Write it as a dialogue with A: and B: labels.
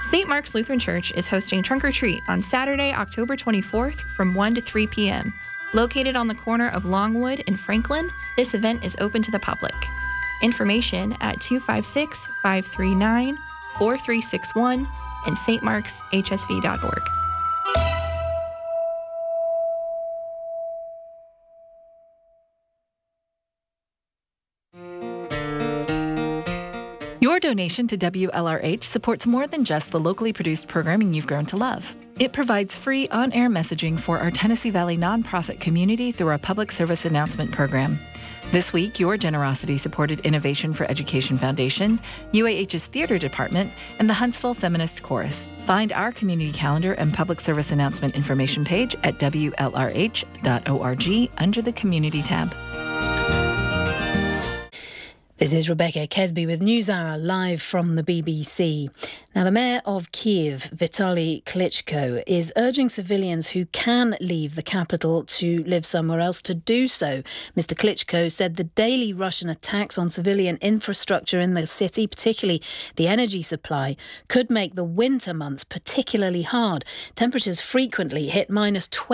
A: St. Mark's Lutheran Church is hosting Trunk or Treat on Saturday, October 24th from 1 to 3 p.m. Located on the corner of Longwood and Franklin, this event is open to the public. Information at 256-539-4361 and stmarkshsv.org.
B: Your donation to WLRH supports more than just the locally produced programming you've grown to love. It provides free on-air messaging for our Tennessee Valley nonprofit community through our public service announcement program. This week, your generosity supported Innovation for Education Foundation, UAH's Theater Department, and the Huntsville Feminist Chorus. Find our community calendar and public service announcement information page at WLRH.org under the Community tab.
C: This is Rebecca Kesby with NewsHour live from the BBC. Now, the mayor of Kyiv, Vitaly Klitschko, is urging civilians who can leave the capital to live somewhere else to do so. Mr. Klitschko said the daily Russian attacks on civilian infrastructure in the city, particularly the energy supply, could make the winter months particularly hard. Temperatures frequently hit -20